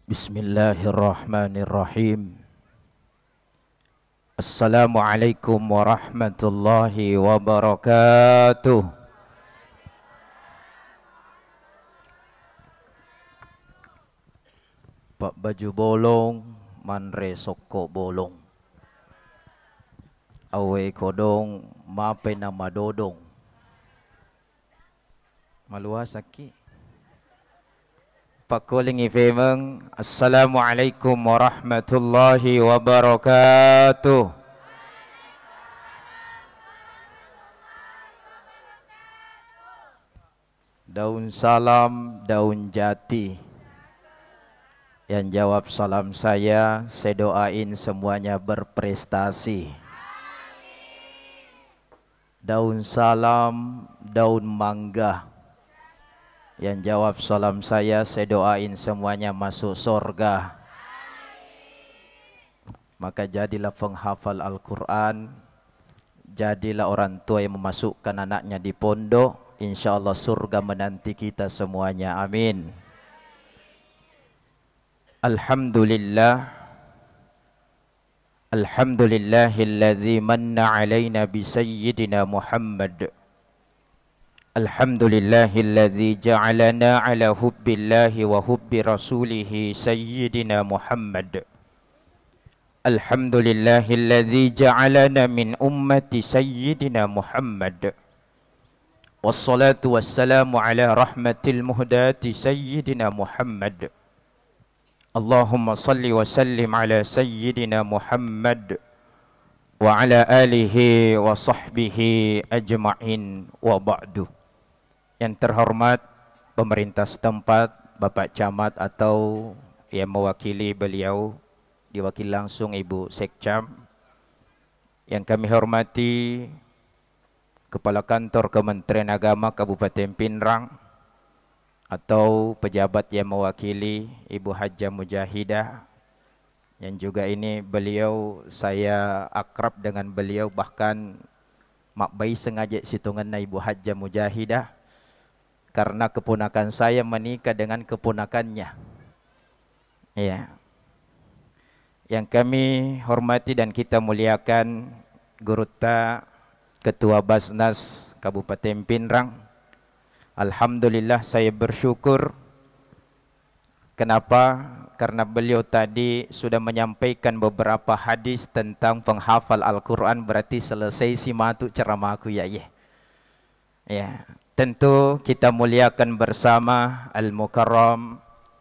Bismillahirrahmanirrahim. Assalamualaikum warahmatullahi wabarakatuh. Pak baju bolong, manre soko bolong. Awe kodong, mape nama dodong. Malua saki. Pak Kuling ifemeng. Assalamualaikum warahmatullahi wabarakatuh. Daun salam, daun jati. Yang jawab salam saya doain semuanya berprestasi. Daun salam, daun mangga. Yang jawab salam saya doain semuanya masuk surga. Maka jadilah penghafal Al-Quran, jadilah orang tua yang memasukkan anaknya di pondok. Insya Allah surga menanti kita semuanya, amin. Alhamdulillah. Alhamdulillahilladzi manna alaina bi sayyidina Muhammad. Alhamdulillahilladzi ja'alana ala hubbillahi wa hubbi rasulihi sayyidina Muhammad. Alhamdulillahilladzi ja'alana min ummati sayyidina Muhammad. Wassalatu wassalamu ala rahmatil muhdati sayyidina Muhammad. Allahumma salli wa sallim ala sayyidina Muhammad wa ala alihi wa sahbihi ajma'in wa ba'du. Yang terhormat pemerintah setempat, Bapak Camat atau yang mewakili beliau, diwakil langsung Ibu Sekcam. Yang kami hormati Kepala Kantor Kementerian Agama Kabupaten Pinrang atau pejabat yang mewakili Ibu Hajjah Mujahidah. Yang juga ini beliau, saya akrab dengan beliau, bahkan mak bayi sengaja situngan Ibu Hajjah Mujahidah. Karena keponakan saya menikah dengan keponakannya. Ya. Yang kami hormati dan kita muliakan Gurutta Ketua Basnas Kabupaten Pinrang. Alhamdulillah saya bersyukur. Kenapa? Karena beliau tadi sudah menyampaikan beberapa hadis tentang penghafal Al-Quran. Berarti selesai si matu ceramahku ya. Ya. Tentu kita muliakan bersama Al-Mukarram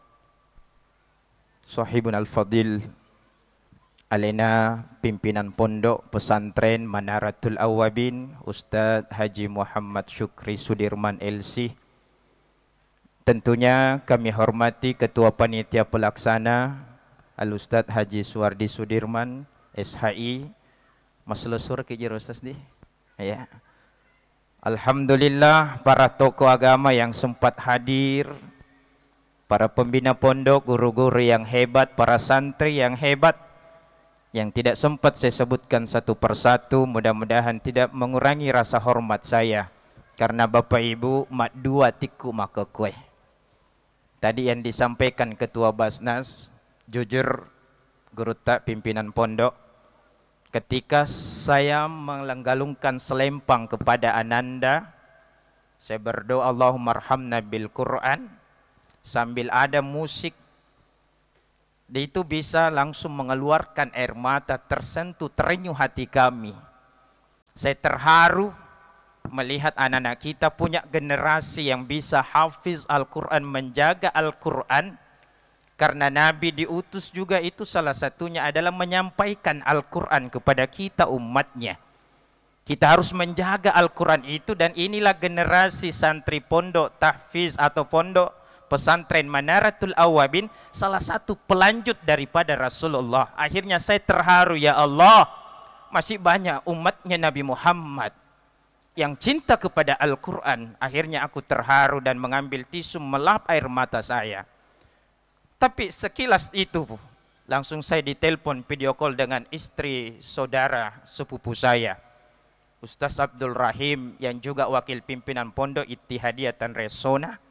Sahibun Al-Fadil Alena pimpinan pondok pesantren Manaratul Awwabin Ustadz Haji Muhammad Syukri Sudirman LC. Tentunya kami hormati Ketua Panitia Pelaksana Al-Ustadz Haji Suwardi Sudirman SHI. Mas lesur ke Ustaz nih. Ya. Alhamdulillah para tokoh agama yang sempat hadir, para pembina pondok, guru-guru yang hebat, para santri yang hebat, yang tidak sempat saya sebutkan satu persatu, mudah-mudahan tidak mengurangi rasa hormat saya. Karena Bapak Ibu mak dua tiku maka kue. Tadi yang disampaikan Ketua Basnas, jujur Gurutta pimpinan pondok, ketika saya melenggalungkan selempang kepada Ananda, saya berdoa Allahumma arhamna bil Quran, sambil ada musik, dia itu bisa langsung mengeluarkan air mata, tersentuh, terenyuh hati kami. Saya terharu melihat anak-anak kita punya generasi yang bisa hafiz Al-Quran, menjaga Al-Quran. Karena Nabi diutus juga itu salah satunya adalah menyampaikan Al-Quran kepada kita umatnya. Kita harus menjaga Al-Quran itu, dan inilah generasi santri pondok tahfiz atau pondok pesantren Manaratul Awwabin, salah satu pelanjut daripada Rasulullah. Akhirnya saya terharu, ya Allah, masih banyak umatnya Nabi Muhammad yang cinta kepada Al-Quran. Akhirnya aku terharu dan mengambil tisu melap air mata saya. Tapi sekilas itu langsung saya ditelepon video call dengan istri saudara sepupu saya, Ustaz Abdul Rahim, yang juga wakil pimpinan pondok Ittihadiyah Tanresona.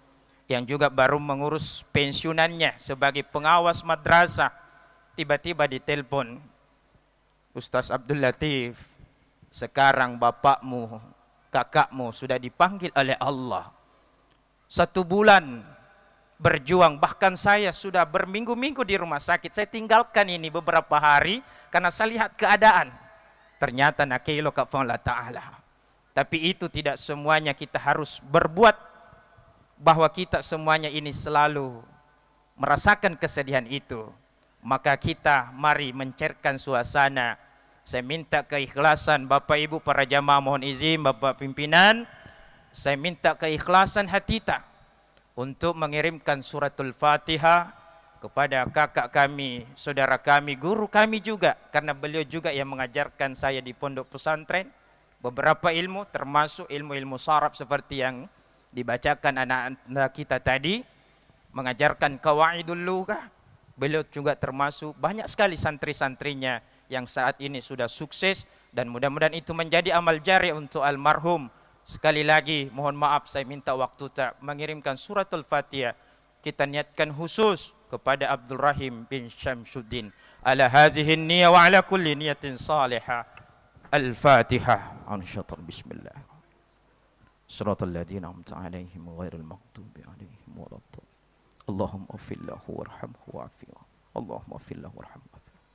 yang juga baru mengurus pensiunannya sebagai pengawas madrasah, tiba-tiba ditelepon, Ustaz Abdul Latif, sekarang bapakmu, kakakmu sudah dipanggil oleh Allah. 1 bulan berjuang, bahkan saya sudah berminggu-minggu di rumah sakit. Saya tinggalkan ini beberapa hari karena saya lihat keadaan. Ternyata nakilo kafa'ala ta'ala. Tapi itu tidak semuanya kita harus berbuat, bahwa kita semuanya ini selalu merasakan kesedihan itu. Maka kita mari mencairkan suasana. Saya minta keikhlasan Bapak Ibu para jamaah, mohon izin Bapak pimpinan, saya minta keikhlasan hati kita untuk mengirimkan suratul Fatihah kepada kakak kami, saudara kami, guru kami juga, karena beliau juga yang mengajarkan saya di pondok pesantren beberapa ilmu, termasuk ilmu-ilmu saraf seperti yang dibacakan anak-anak kita tadi, mengajarkan qawaidul lughah. Beliau juga termasuk banyak sekali santri-santrinya yang saat ini sudah sukses, dan mudah-mudahan itu menjadi amal jari untuk almarhum. Sekali lagi mohon maaf, saya minta waktu tak mengirimkan suratul Fatihah. Kita niatkan khusus kepada Abdul Rahim bin Syamsuddin. Ala hazihi niyya wa ala kulli niyatin salihah. Al-Fatihah. Bismillah. Suratul ladzina an'amta 'alaihim ghairil maghdubi 'alaihim waladdallin. Allahumma ighfir lahu warhamhu wa'afihi. Allahumma ighfir lahu warhamhu.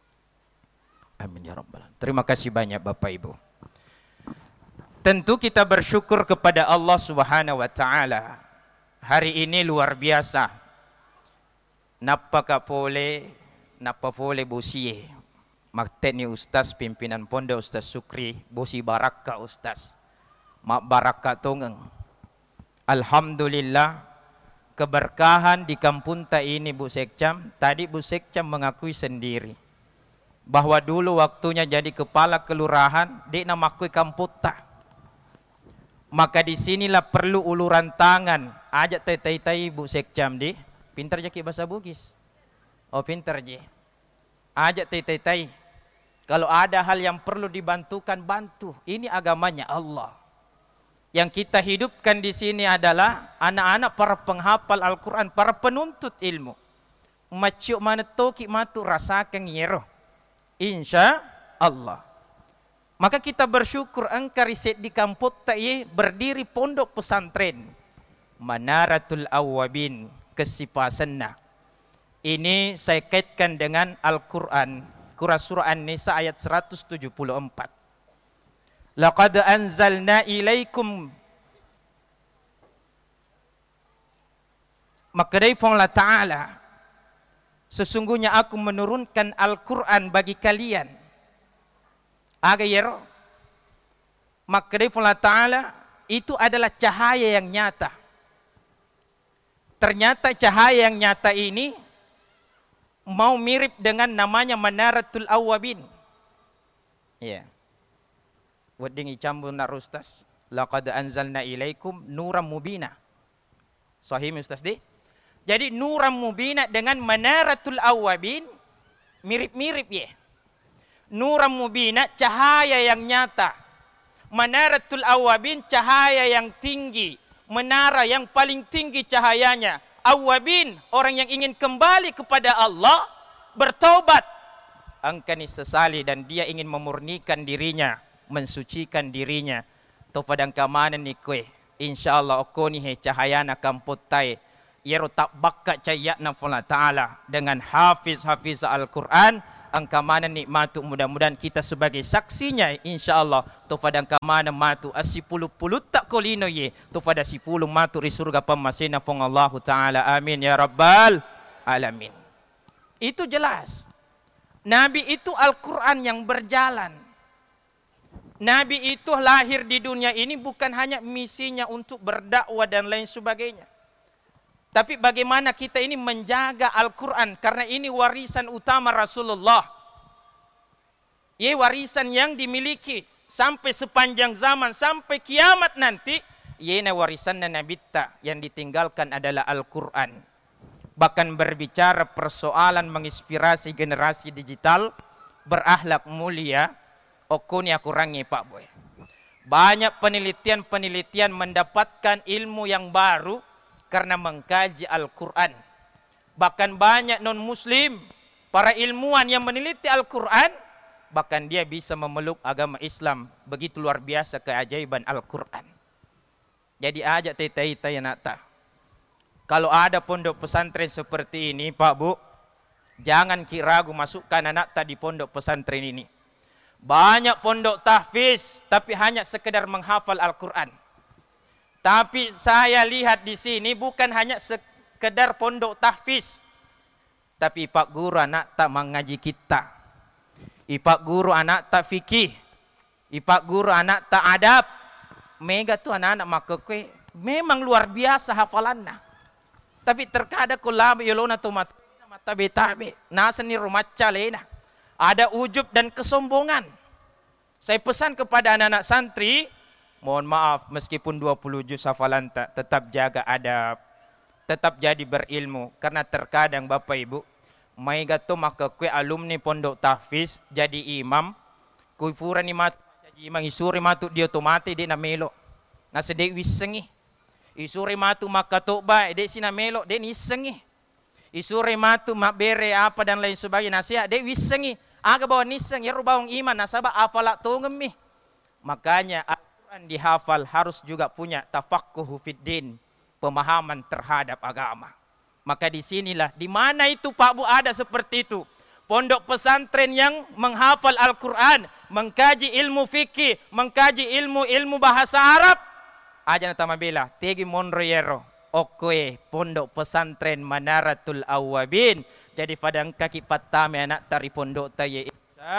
Amin ya rabbal alamin. Terima kasih banyak Bapak Ibu. Tentu kita bersyukur kepada Allah Subhanahu wa taala. Hari ini luar biasa. Napa pole bosie. Makteni Ustaz pimpinan pondok Ustaz Sukri, bosi baraka Ustaz. Mak baraka tongeng. Alhamdulillah keberkahan di kampung ta ini Bu Sekcam. Tadi Bu Sekcam mengakui sendiri bahwa dulu waktunya jadi kepala kelurahan dia namakui kampung ta. Maka disinilah perlu uluran tangan. Ajak tai Bu Sekcam di. Pintar je ki bahasa Bugis. Oh pintar je. Ajak tai. Kalau ada hal yang perlu dibantukan, bantu. Ini agamanya Allah. Yang kita hidupkan di sini adalah anak-anak para penghafal Al-Quran, para penuntut ilmu. Maciuk mana toki matu rasakan yero. Insya Allah. Maka kita bersyukur engkau riset di kampung ta'i berdiri pondok pesantren Manaratul Awwabin Kesipasanna. Ini saya kaitkan dengan Al-Quran, surah An-Nisa ayat 174. Laqad anzalna ilaikum, maka dari Allah Ta'ala, sesungguhnya aku menurunkan Al-Quran bagi kalian. Agayero, maka dari Allah Ta'ala, itu adalah cahaya yang nyata. Ternyata cahaya yang nyata ini mau mirip dengan namanya Manaratul Awwabin. Ya. Wading icambun narustas. Laqad anzalna ilaikum nuram mubina. Sahih Ustaz di? Jadi nuram mubina dengan Manaratul Awwabin mirip-mirip ya. Nuram mubina cahaya yang nyata. Manaratul Awwabin cahaya yang tinggi. Menara yang paling tinggi cahayanya. Awwabin, orang yang ingin kembali kepada Allah, bertaubat. Angkani sesali dan dia ingin memurnikan dirinya, mensucikan dirinya. Tofadang kamanan ni kue. Insyaallah okoni he cahayana kamputai. Yero tak bakka cayatna Allah Ta'ala dengan hafiz Al-Quran. Angka mana nikmatu, mudah-mudahan kita sebagai saksinya insyaallah tofadang kamana matu asipulu-pulu tak kolino ye tofada sipulu matu ri surga pamasina fong Allah Ta'ala. Amin ya rabbal alamin. Itu jelas. Nabi itu Al-Quran yang berjalan. Nabi itu lahir di dunia ini bukan hanya misinya untuk berdakwah dan lain sebagainya, tapi bagaimana kita ini menjaga Al-Quran, karena ini warisan utama Rasulullah. Ini warisan yang dimiliki sampai sepanjang zaman, sampai kiamat nanti. Ini warisan Nabi yang ditinggalkan adalah Al-Quran. Bahkan berbicara persoalan menginspirasi generasi digital, berakhlak mulia, okuni aku rangi Pak Boy. Banyak penelitian-penelitian mendapatkan ilmu yang baru, karena mengkaji Al-Quran. Bahkan banyak non-muslim, para ilmuwan yang meneliti Al-Quran, bahkan dia bisa memeluk agama Islam. Begitu luar biasa keajaiban Al-Quran. Jadi ajak tita-tita ya nak. Kalau ada pondok pesantren seperti ini Pak Bu, jangan ragu masukkan anak di pondok pesantren ini. Banyak pondok tahfiz tapi hanya sekedar menghafal Al-Quran. Tapi saya lihat di sini bukan hanya sekedar pondok tahfiz, tapi Pak Guru anak tak mengaji kita. Pak Guru anak tak fikih. Pak Guru anak tak adab. Mega tuh anak-anak maka kue memang luar biasa hafalannya. Tapi terkadang kulabi yolona tu mata betabe nasani rumaca lena. Ada ujub dan kesombongan. Saya pesan kepada anak-anak santri, mohon maaf meskipun 20 juz hafalan tetap jaga adab, tetap jadi berilmu. Karena terkadang Bapak Ibu, maiga tu maka kue alumni pondok tahfiz jadi imam, kuifuran ni matu jadi imam isuri matu dia tu mati dia na melo. Nasa de wisengi. Isuri matu maka toba de sina melo de nisengi. Isuri matu mabere apa dan lain sebagainya nasihat de wisengi. Aga bawa niseng ya rubawang iman nasaba afala tungemi. Makanya Al-Quran dihafal harus juga punya tafaqquhu fiddin, pemahaman terhadap agama. Maka disinilah di mana itu Pak Bu ada seperti itu. Pondok pesantren yang menghafal Al-Quran, mengkaji ilmu fikih, mengkaji ilmu bahasa Arab. Aja na tamabila, tegi monroyero, okoe pondok pesantren Manaratul Awwabin. Jadi padang kaki patame anak tari pondok taye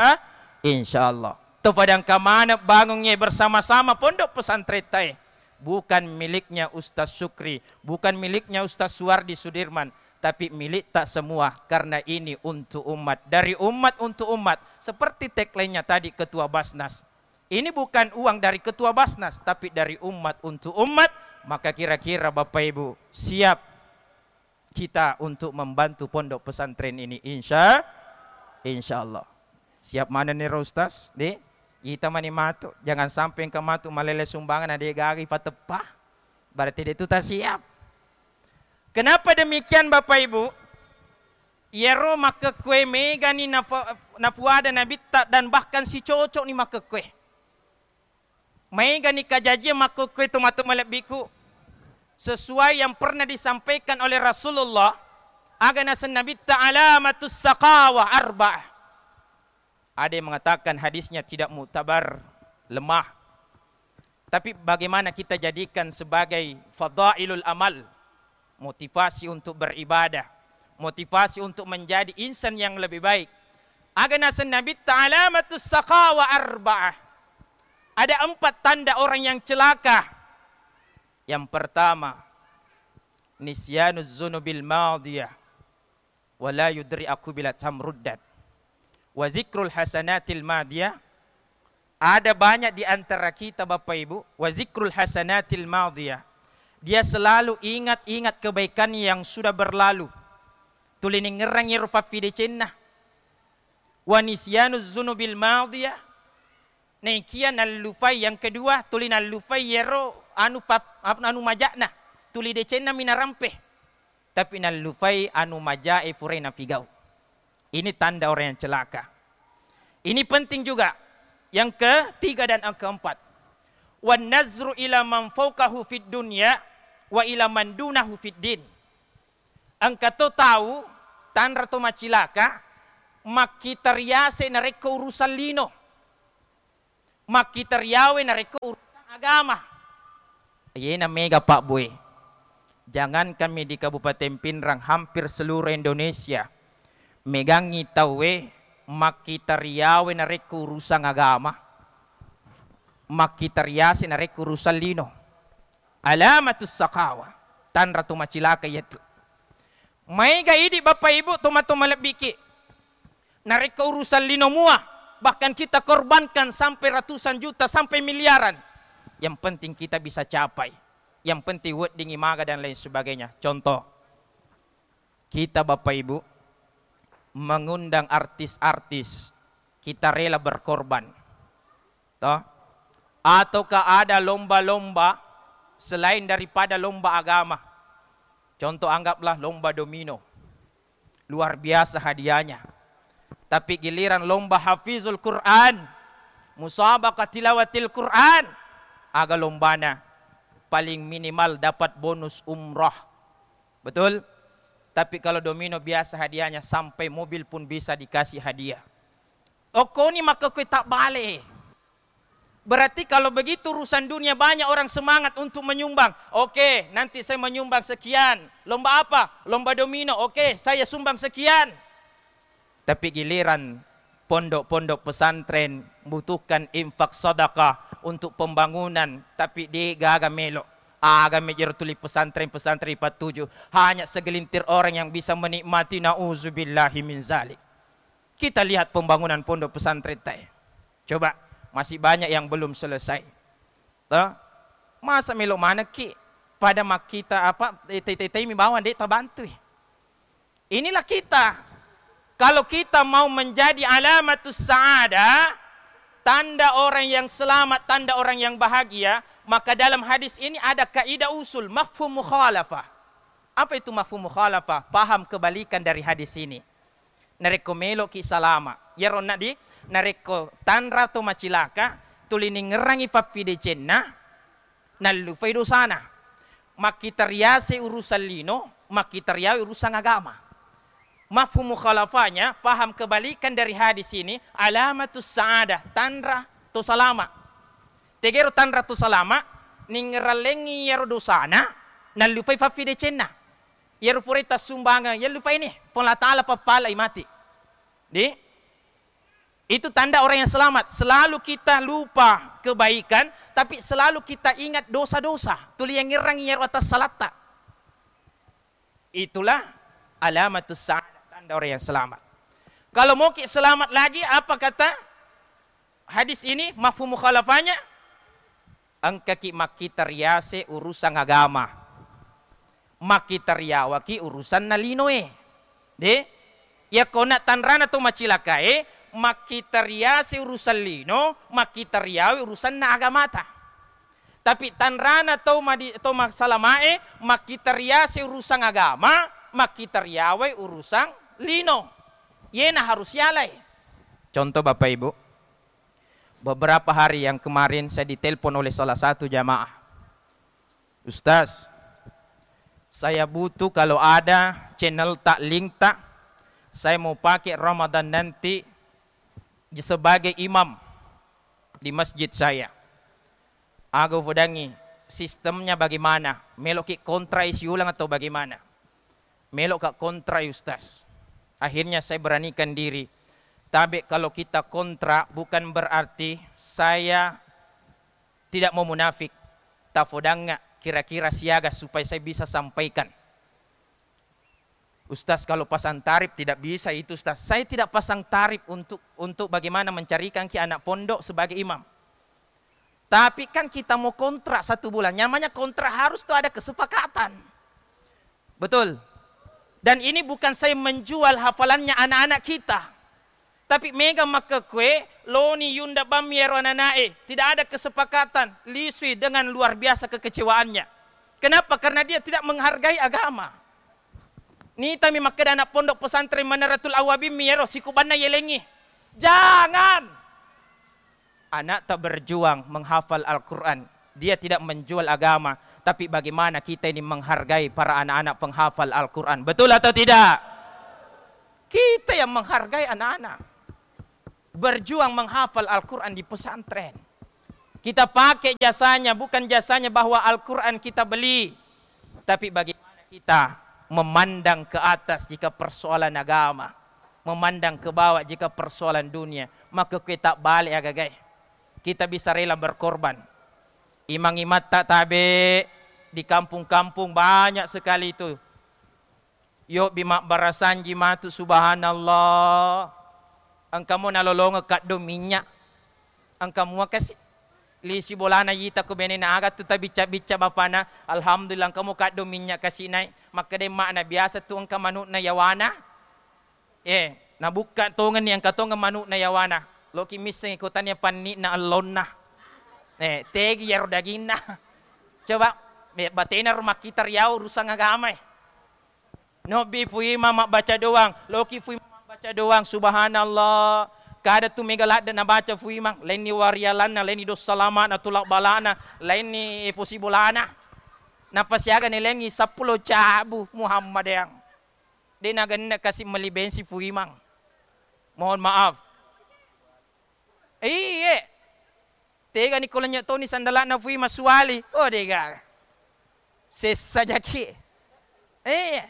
insya Allah. Tu padang kamana bangunnya bersama-sama pondok pesantren taye. Bukan miliknya Ustaz Syukri, bukan miliknya Ustaz Suwardi Sudirman, tapi milik tak semua karena ini untuk umat, dari umat untuk umat. Seperti tagline-nya tadi Ketua Basnas. Ini bukan uang dari Ketua Basnas, tapi dari umat untuk umat. Maka kira-kira Bapak Ibu siap kita untuk membantu pondok pesantren ini insya Allah. Siap mana nih Ustaz? Kita mani matu, jangan sampai ke matu malele sumbangan ada gari patepah. Berarti dia itu tak siap. Kenapa demikian Bapak Ibu? Yero maka kue mega ni nafuada nabita dan bahkan si cocok ni maka kue. Mega ni kajaji maka kue tomatu malebiku. Sesuai yang pernah disampaikan oleh Rasulullah, agana Nabi ta'alamatus saqawa arba'ah. Ada yang mengatakan hadisnya tidak muktabar, lemah. Tapi bagaimana kita jadikan sebagai fadailul amal, motivasi untuk beribadah, motivasi untuk menjadi insan yang lebih baik. Agana Nabi ta'alamatus saqawa arba'ah. Ada 4 tanda orang yang celaka. Yang pertama, nisyanuz zunubil madiyah wa la yudri'aku bila tamruddat wa zikrul hasanatil madiyah. Ada banyak di antara kita Bapak Ibu, wa zikrul hasanatil madiyah. Dia selalu ingat-ingat kebaikan yang sudah berlalu. Tulini ngerang yerfa fidecenna. Wa nisyanuz zunubil madiyah. Nekian al-lufai yang kedua, tulin al-lufai yero anu majakna, tuli decena minarampe. Tapi al-lufai anu majae furena figau. Ini tanda orang yang celaka. Ini penting juga. Yang ketiga dan yang keempat. Wan nazru ila man fawqahu fid dunya wa ila man dunahu fid din. Angkato tahu tanda to macilaka makita riase na reko urusan lino. Makita riawe na reko urusan agama. Ayan na mega Pak Boy. Jangan kami di Kabupaten Pinrang, hampir seluruh Indonesia megangi tawe makita riawe na reko urusan agama. Makita riase na reko urusan lino. Alamatus saqawa. Tanda to macilaka yaitu. Maiga idi Bapak Ibu tumalabiki. Na reko urusan lino mua. Bahkan kita korbankan sampai ratusan juta, sampai miliaran. Yang penting kita bisa capai. Yang penting wedding imaga dan lain sebagainya. Contoh, kita Bapak Ibu mengundang artis-artis, kita rela berkorban. Toh? Ataukah ada lomba-lomba selain daripada lomba agama. Contoh anggaplah lomba domino. Luar biasa hadiahnya. Tapi giliran lomba hafizul Quran, musabaqah tilawatil Quran, aga lombana paling minimal dapat bonus umrah. Betul? Tapi kalau domino biasa hadiahnya sampai mobil pun bisa dikasih hadiah. Kau ni maka kau tak balik. Berarti kalau begitu urusan dunia banyak orang semangat untuk menyumbang. Oke, nanti saya menyumbang sekian. Lomba apa? Lomba domino. Oke, saya sumbang sekian. Tapi giliran pondok-pondok pesantren butuhkan infak sedekah untuk pembangunan, tapi dia gagal melok. Aga mejer tuli pesantren-pesantren 47. Hanya segelintir orang yang bisa menikmati, na'udzubillahi min zalik. Kita lihat pembangunan pondok pesantren tadi. Coba. Masih banyak yang belum selesai. Masa melok mana ki? Pada mak kita apa? Tete bawa dek terbantu. Inilah kita. Kalau kita mau menjadi alamatus sa'adah, tanda orang yang selamat, tanda orang yang bahagia, maka dalam hadis ini ada kaidah usul mafhum mukhalafah. Apa itu mafhum mukhalafah? Paham kebalikan dari hadis ini. Nareko melok ki salama. Ya rona di nareko tanra to macilaka tulini ngerangi fafide cenna nalu faido sana makitariase urusan lino makitariawi urusan agama. Mafhum mukhalafahnya paham kebalikan dari hadis ini alamatus sa'adah tanra to salama. Tegero tanra to salama ningeralengi yaro dosana nalu fai fafide cenna yaro furita sumbangan yalu fai ni pola taala papala imati. Itu tanda orang yang selamat. Selalu kita lupa kebaikan, tapi selalu kita ingat dosa-dosa. Tuli yang ngirang nyer atas salata. Itulah alamatus sa'adah, tanda orang yang selamat. Kalau mau selamat lagi, apa kata hadis ini? Mafhum mukhalafahnya, angka ki makitariase urusan agama. Makitariawaki urusan nalinoe. Ya kona tanrana tu macilakae, makitariase urusan lino, makitariawi urusan na agamata. Tapi tanrana atau maksalamae, makitariase urusan agama, makitariawi urusan lino. Yena harus yalai. Contoh Bapak Ibu, beberapa hari yang kemarin saya ditelepon oleh salah satu jamaah. Ustaz, saya butuh kalau ada channel tak link tak, saya mau pakai Ramadan nanti sebagai imam di masjid saya. Aku fudangi sistemnya bagaimana? Melok ki kontra isi ulang atau bagaimana? Melok kak kontra Ustaz. Akhirnya saya beranikan diri. Tapi kalau kita kontra bukan berarti saya tidak mau munafik. Tafodanga kira-kira siaga supaya saya bisa sampaikan. Ustaz kalau pasang tarif tidak bisa itu Ustaz. Saya tidak pasang tarif untuk bagaimana mencarikan ki anak pondok sebagai imam. Tapi kan kita mau kontrak 1 bulan. Namanya kontrak harus tuh ada kesepakatan. Betul. Dan ini bukan saya menjual hafalannya anak-anak kita. Tapi mega maka kue loni yunda bamiero ananae. Tidak ada kesepakatan. Lisui dengan luar biasa kekecewaannya. Kenapa? Karena dia tidak menghargai agama. Ni tami makada anak pondok pesantren Manaratul Awabim miero sikubana yelengi. Jangan. Anak tak berjuang menghafal Al-Quran. Dia tidak menjual agama. Tapi bagaimana kita ini menghargai para anak-anak penghafal Al-Quran. Betul atau tidak? Kita yang menghargai anak-anak. Berjuang menghafal Al-Quran di pesantren. Kita pakai jasanya. Bukan jasanya bahwa Al-Quran kita beli. Tapi bagaimana kita memandang ke atas jika persoalan agama, memandang ke bawah jika persoalan dunia, maka kita balik agak-agak. Kita bisa rela berkorban. Imam-imam tak tabe di kampung-kampung banyak sekali itu. Yo bima barasan jimatu subhanallah. Angkamu nalolonga kat do minyak. Angkamu kasih lisi bolana yita ko benena agat tu bica bapana alhamdulillah kamu kaddo minyak kasih naik maka de makna biasa tu angka manuk na yawana nabuka tongan yang katonga manuk na yawana loki miseng ikutannya panni na alonna tegi yaro daging na coba batena rumah kita riau urusan agama Nobi fuima mak baca doang. Loki fuima mak baca doang. Subhanallah. Kada tu megalat dan baca fuima. Lain ni warialana, lain ni dos salamat, atulak balana, lain ni posibolana. Napa siaga ni lengi 10 cabu Muhammad yang. Dia nak kasih melibensi fuimang. Mohon maaf. Iya. Tega ni kolanya to ni sandalan na fuima suali. Oh dega. Sesajaki. Iya.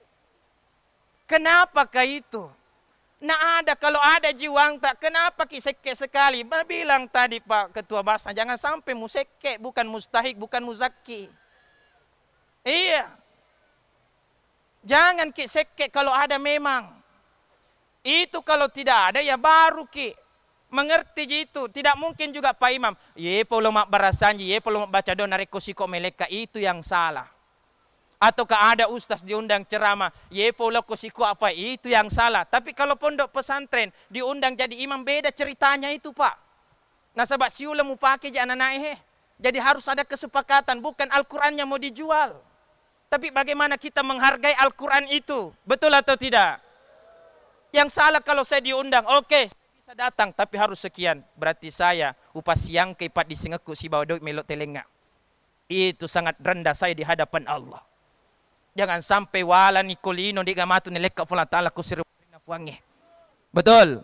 Kenapa kah itu? Nah ada kalau ada jiwang tak kenapa kiseke sekali. Bilang tadi Pak Ketua Basna jangan sampai museke bukan mustahik bukan muzaki. Iya. Jangan kiseke kalau ada memang. Itu kalau tidak ada ya baru ki. Mengerti itu. Tidak mungkin juga Pak Imam. Ye polo mak barasanji, ye polo mak baca doa nareko siko meleka itu yang salah. Ataukah ada ustaz diundang ceramah, ye polo kosiko apa itu yang salah. Tapi kalau pondok pesantren diundang jadi imam beda ceritanya itu Pak. Nah sebab siula mu pakai je anak-anak Jadi harus ada kesepakatan, bukan Al-Qur'annya mau dijual. Tapi bagaimana kita menghargai Al-Quran itu? Betul atau tidak? Yang salah kalau saya diundang, oke, saya bisa datang, tapi harus sekian. Berarti saya upah siang keipat disengeku si bawa doik melok telenga. Itu sangat rendah saya di hadapan Allah. Jangan sampai wala nikolino di gamatu nileka fulan ta'ala kusirina fuange. Betul.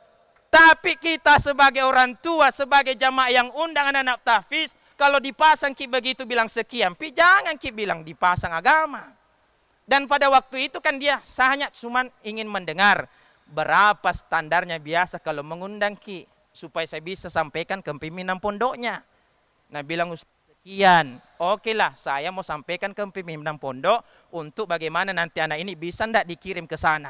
Tapi kita sebagai orang tua, sebagai jamaah yang undang anak-anak tahfiz, kalau dipasang ki begitu bilang sekian, jangan ki bilang dipasang agama. Dan pada waktu itu kan dia hanya cuma ingin mendengar berapa standarnya biasa kalau mengundang ki supaya saya bisa sampaikan ke pimpinan pondoknya. Nah bilang sekian, oke lah saya mau sampaikan ke pimpinan pondok untuk bagaimana nanti anak ini bisa ndak dikirim ke sana.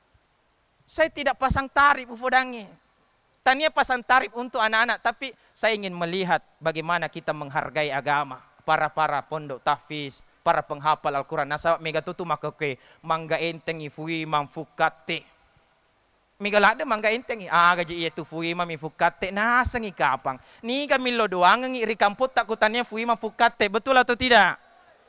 Saya tidak pasang tarif ufodangi. Tania pasang tarif untuk anak-anak, tapi saya ingin melihat bagaimana kita menghargai agama. Para pondok tahfiz, para penghafal Al-Quran. Nasa mega tutu makake mangga enteng ifui mamfukate. Mega lada mangga enteng gaji iya tu fui mamifukate nasa ngi kapang. Ni kami lo doang ngi rikamput takutannya fui mamfukate. Betul atau tidak?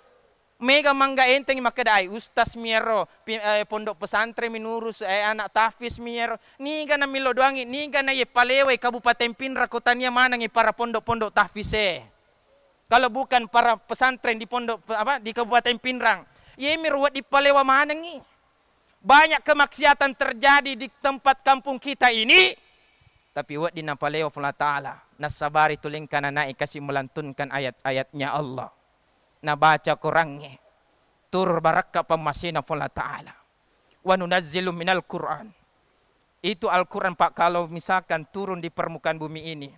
Mega mangga enteng makadai ustaz miero pondok pesantren minurus anak tahfiz miero ni gana milo doangi ni gana ye Palewai Kabupaten Pinrang kotanya mana ngi para pondok-pondok tahfiz kalau bukan para pesantren di pondok di Kabupaten Pinrang ye miruat di Palewa mana ngi banyak kemaksiatan terjadi di tempat kampung kita ini tapi wat di Napalewa Allah Ta'ala nasabari tulingkan anak kasih melantunkan ayat-ayatnya Allah na baca Qur'annya turur baraka pamasina Allah Ta'ala wa nunazzilu minal Qur'an itu Al-Quran Pak kalau misalkan turun di permukaan bumi ini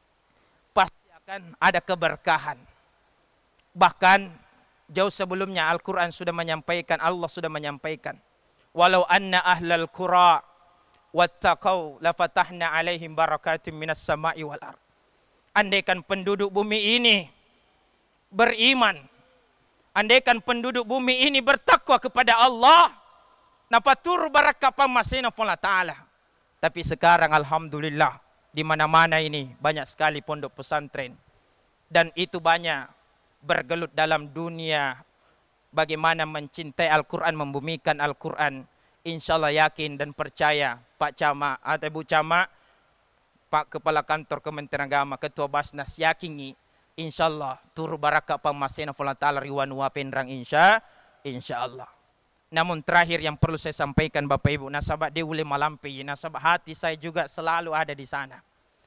pasti akan ada keberkahan bahkan jauh sebelumnya Al-Quran sudah menyampaikan Allah sudah menyampaikan walau anna ahlal qura wattaqau lafatahna alaihim barakatim minas sama'i wal ard andaikan penduduk bumi ini beriman andaikan penduduk bumi ini bertakwa kepada Allah, napatur barakah pamasina Allah Ta'ala. Tapi sekarang alhamdulillah di mana-mana ini banyak sekali pondok pesantren dan itu banyak bergelut dalam dunia bagaimana mencintai Al-Quran, membumikan Al-Quran. Insyaallah yakin dan percaya Pak Camat atau Ibu Camat, Pak Kepala Kantor Kementerian Agama, Ketua Basnas yakini InsyaAllah turu barakah pamasena Allah Ta'ala riwan wapenrang insyaallah. Namun terakhir yang perlu saya sampaikan Bapak Ibu, nasabah dia boleh malampi, nasabah hati saya juga selalu ada di sana.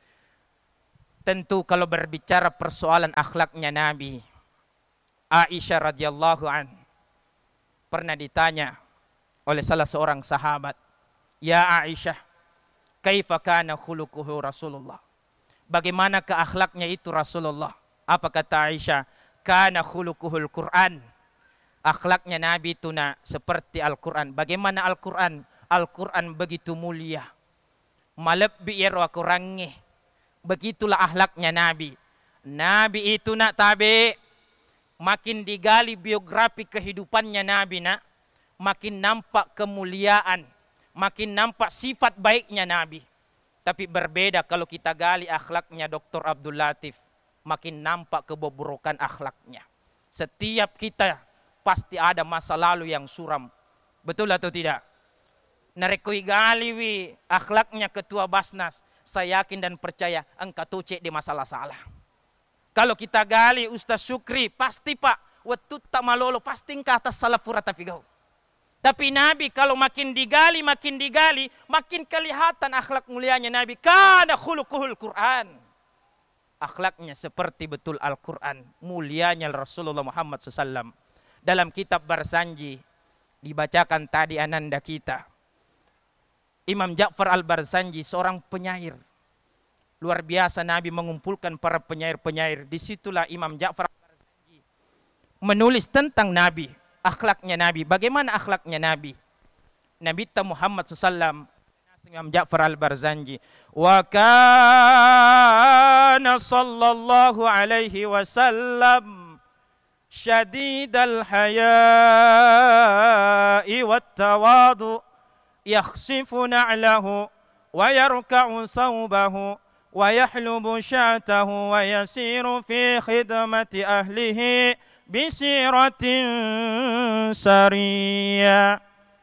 Tentu kalau berbicara persoalan akhlaknya Nabi, Aisyah radhiyallahu an pernah ditanya oleh salah seorang sahabat, "Ya Aisyah, kaifa kana khuluquhu Rasulullah?" Bagaimana ke akhlaknya itu Rasulullah? Apa kata Aisyah? Kana khuluquhul Quran. Akhlaknya Nabi itu seperti Al-Quran. Bagaimana Al-Quran? Al-Quran begitu mulia. Malabbi wa kurangnya. Begitulah akhlaknya Nabi. Nabi itu tabi. Makin digali biografi kehidupannya Nabi makin nampak kemuliaan. Makin nampak sifat baiknya Nabi. Tapi berbeda kalau kita gali akhlaknya Dr. Abdul Latif. Makin nampak kebobrokan akhlaknya. Setiap kita pasti ada masa lalu yang suram. Betul atau tidak? Narekui galiwi akhlaknya ketua Basnas. Saya yakin dan percaya engkau tucek di masalah salah. Kalau kita gali Ustaz Syukri, pasti Pak, waktu tak malolo, pasti engkau atas salah furata figau. Tapi Nabi kalau makin digali, makin kelihatan akhlak mulianya Nabi. Kana khuluquhul Quran. Akhlaknya seperti betul Al-Quran. Mulianya Rasulullah Muhammad SAW. Dalam kitab Barzanji, dibacakan tadi ananda kita. Imam Ja'far Al-Barzanji seorang penyair. Luar biasa Nabi mengumpulkan para penyair-penyair. Disitulah Imam Ja'far Al-Barzanji menulis tentang Nabi. Akhlaknya Nabi. Bagaimana akhlaknya Nabi? Nabi Muhammad SAW. Imam Ja'far Al-Barzanji. Wa kana sallallahu alaihi wasallam syadidal haya'i wat tawadu. Yakhsifu na'lahu wa yarka'u sawbahu wa yahlubu sya'tahu wa yasiru fi khidmati ahlihi bisiratin sariyah.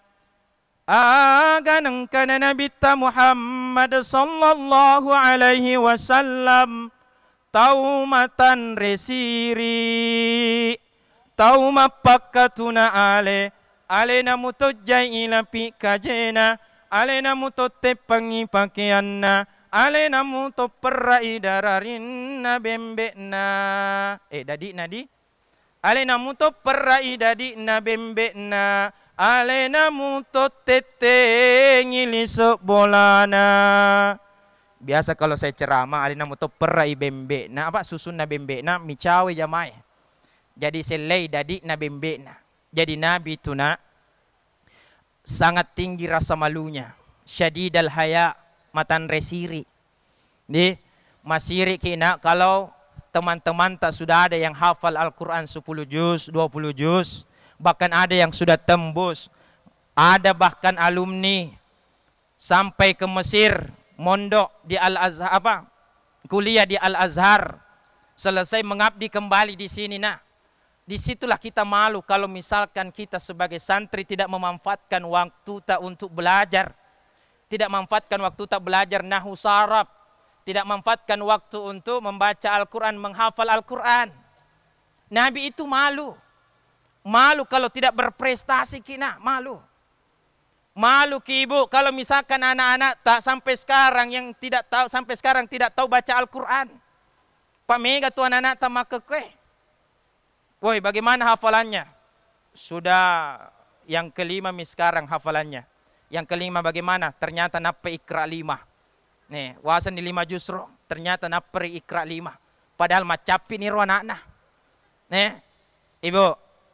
Aganang kana Nabi Muhammad sallallahu alaihi wasallam taumatan resiri tauma pakkatuna ale na mutojjai ilapi kajena ale na mutotte pangi pakianna ale na muto perrai dararinna bembekna dadi nadi ale na muto perrai dadi na bembekna ale na muto tete ngilisuk bolana. Biasa kalau saya ceramah ale na muto perrai bembekna apa susun na bembekna micawe jamai. Jadi selai dadi na bembekna. Jadi Nabi itu sangat tinggi rasa malunya. Syadidal haya, matan resiri. Nih, masiri kina kalau teman-teman tak sudah ada yang hafal Al-Quran 10 juz, 20 juz. Bahkan ada yang sudah tembus. Ada bahkan alumni sampai ke Mesir, mondok di Al-Azhar, kuliah di Al-Azhar. Selesai mengabdi kembali di sini Disitulah kita malu kalau misalkan kita sebagai santri tidak memanfaatkan waktu tak untuk belajar. Tidak memanfaatkan waktu tak belajar nahwu saraf. Tidak memanfaatkan waktu untuk membaca Al-Quran, menghafal Al-Quran. Nabi itu malu. Malu kalau tidak berprestasi kina, malu. Malu ki ibu kalau misalkan anak-anak tak sampai sekarang yang tidak tahu sampai sekarang tidak tahu baca Al-Quran. Pamega tu anak-anak tak makekeh. Woi, bagaimana hafalannya? Sudah yang kelima sekarang hafalannya. Yang kelima bagaimana? Ternyata napa Iqra 5. Nih, wawasan di 5 justru. Ternyata napa Iqra 5. Padahal macapi ni anak-anak. Nih, ibu,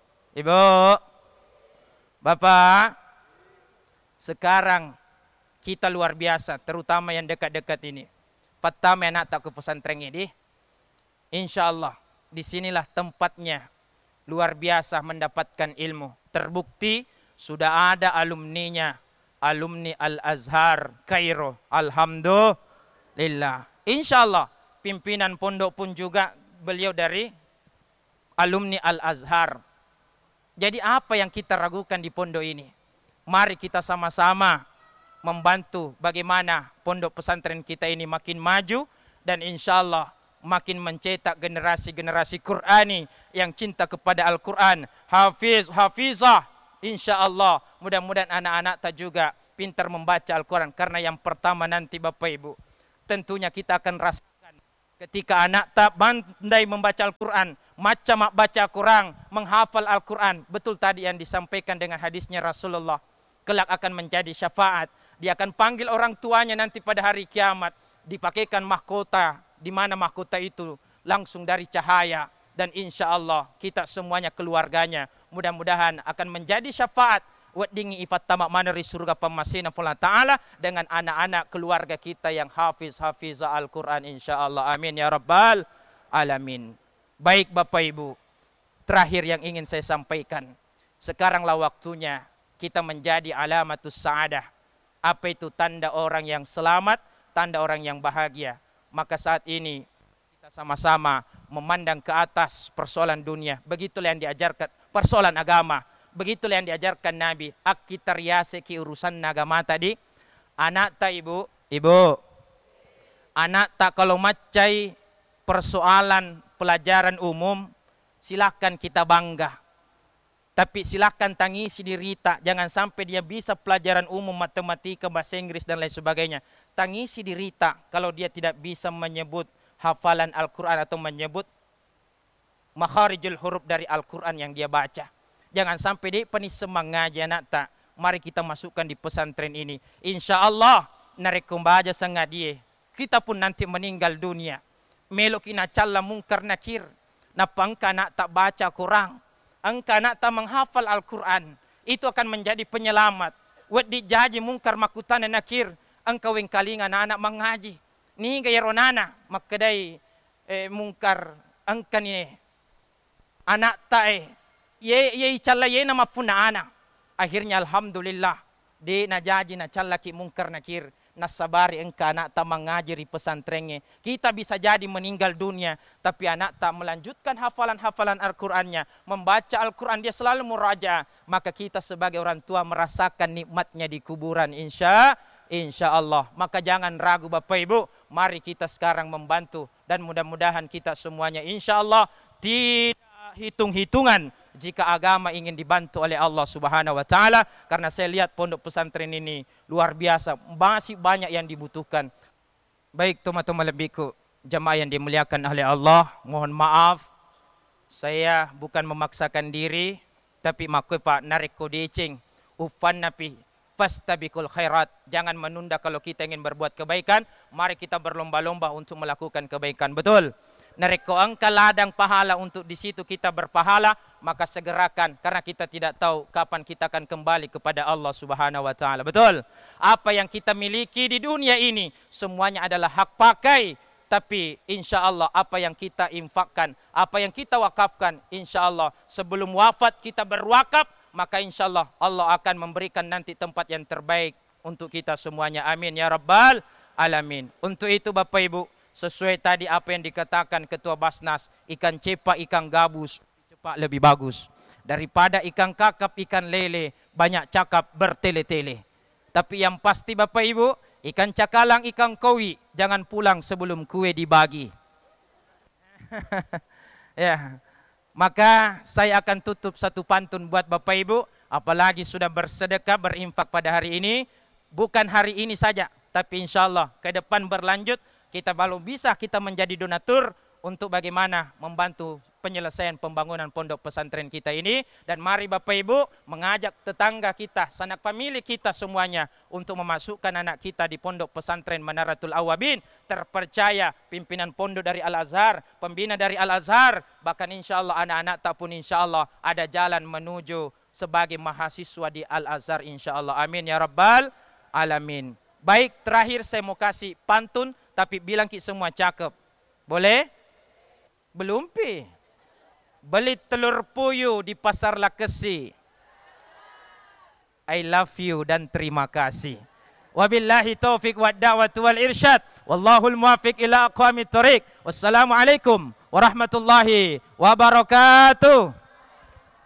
bapak, sekarang kita luar biasa, terutama yang dekat-dekat ini. Pertama anak tak ke pesantren ini, insya Allah disinilah tempatnya luar biasa mendapatkan ilmu. Terbukti sudah ada alumninya, alumni Al-Azhar Kairo. Alhamdulillah. Insya Allah pimpinan pondok pun juga beliau dari alumni Al-Azhar. Jadi apa yang kita ragukan di pondok ini? Mari kita sama-sama membantu bagaimana pondok pesantren kita ini makin maju dan insya Allah makin mencetak generasi-generasi Qurani yang cinta kepada Al-Quran. Hafizah. Insya Allah mudah-mudahan anak-anak tak juga pintar membaca Al-Quran. Karena yang pertama nanti Bapak Ibu, tentunya kita akan rasakan ketika anak tak pandai membaca Al-Quran, macam baca kurang, menghafal Al-Quran. Betul tadi yang disampaikan dengan hadisnya Rasulullah. Kelak akan menjadi syafaat. Dia akan panggil orang tuanya nanti pada hari kiamat. Dipakaikan mahkota. Di mana mahkota itu langsung dari cahaya. Dan insya Allah kita semuanya keluarganya mudah-mudahan akan menjadi syafaat wadingi ifat tamak maneri surga pemasina Allah Ta'ala dengan anak-anak keluarga kita yang hafiza Al-Quran insya Allah. Amin ya Rabbal Alamin. Baik Bapak Ibu, terakhir yang ingin saya sampaikan, sekaranglah waktunya kita menjadi alamatus sa'adah. Apa itu tanda orang yang selamat, tanda orang yang bahagia. Maka saat ini kita sama-sama memandang ke atas persoalan dunia. Begitulah yang diajarkan persoalan agama. begitulah yang diajarkan Nabi. Ak kita riase ki urusan agama tadi. Anak tak ibu, anak tak kalau macai persoalan pelajaran umum, silakan kita bangga. Tapi silakan tangisi diri tak. Jangan sampai dia bisa pelajaran umum, matematika, bahasa Inggris dan lain sebagainya. Tangisi diri tak kalau dia tidak bisa menyebut hafalan Al-Quran atau menyebut makharijul huruf dari Al-Quran yang dia baca. Jangan sampai dia penis semangaja anak tak. Mari kita masukkan di pesantren ini. Insya Allah narik kumbaja sangat dia. Kita pun nanti meninggal dunia. Melok ina calla mungkar nakir. Napa engkau nak tak baca Quran? Engkau nak tak menghafal Al-Quran? Itu akan menjadi penyelamat. Wad dijaji mungkar makutan nakir. Engkau yang kalingan anak mengaji. Ni gaya ronana makadai mungkar engkau ni anak tae ye calla ye nama puna anak. Akhirnya alhamdulillah de najaji na calla ki mungkar nakir nasabari engkau anak tak mengajari pesantrennya. Kita bisa jadi meninggal dunia tapi anak tak melanjutkan hafalan-hafalan Al-Qur'annya, membaca Al-Qur'an dia selalu muraja, maka kita sebagai orang tua merasakan nikmatnya di kuburan insya Allah. Maka jangan ragu Bapak Ibu, mari kita sekarang membantu dan mudah-mudahan kita semuanya insya Allah tidak hitung-hitungan jika agama ingin dibantu oleh Allah Subhanahu wa taala, karena saya lihat pondok pesantren ini luar biasa, masih banyak yang dibutuhkan. Baik teman-teman lebihku, jemaah yang dimuliakan oleh Allah, mohon maaf saya bukan memaksakan diri, tapi makoi Pak narik kodecing ufan napi fastabikul khairat. Jangan menunda kalau kita ingin berbuat kebaikan, mari kita berlomba-lomba untuk melakukan kebaikan. Betul? Nareko angka ladang pahala untuk di situ kita berpahala, maka segerakan karena kita tidak tahu kapan kita akan kembali kepada Allah Subhanahu wa taala. Betul? Apa yang kita miliki di dunia ini semuanya adalah hak pakai, tapi insya Allah apa yang kita infakkan, apa yang kita wakafkan, insya Allah sebelum wafat kita berwakaf, maka insya Allah Allah akan memberikan nanti tempat yang terbaik untuk kita semuanya. Amin ya rabbal alamin. Untuk itu Bapak Ibu, sesuai tadi apa yang dikatakan Ketua Basnas, ikan cepak, ikan gabus cepak lebih bagus daripada ikan kakap, ikan lele banyak cakap bertele-tele. Tapi yang pasti Bapak Ibu, ikan cakalang, ikan koi jangan pulang sebelum kue dibagi. Ya. Maka saya akan tutup satu pantun buat Bapak Ibu, apalagi sudah bersedekah, berinfak pada hari ini. Bukan hari ini saja, tapi insya Allah ke depan berlanjut. Kita baru bisa kita menjadi donatur untuk bagaimana membantu penyelesaian pembangunan pondok pesantren kita ini. Dan mari Bapak Ibu mengajak tetangga kita, sanak famili kita semuanya untuk memasukkan anak kita di pondok pesantren Manaratul Awabin. Terpercaya pimpinan pondok dari Al-Azhar, pembina dari Al-Azhar, bahkan insya Allah anak-anak tak pun insya Allah ada jalan menuju sebagai mahasiswa di Al-Azhar insya Allah. Amin ya rabbal alamin. Baik, terakhir saya mau kasih pantun, tapi bilang ki semua cakep. Boleh? Belum pi. Beli telur puyuh di pasar Lakesi. I love you dan terima kasih. Wabillahi taufiq wa da'watu wal irsyad. Wallahul muwafiq ila aqwamit thoriq. Wassalamualaikum warahmatullahi wabarakatuh.